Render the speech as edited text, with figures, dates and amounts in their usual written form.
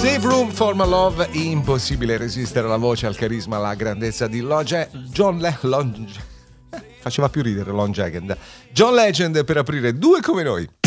Save Room for My Love, impossibile resistere alla voce, al carisma, alla grandezza di faceva più ridere John Legend per aprire Due come noi.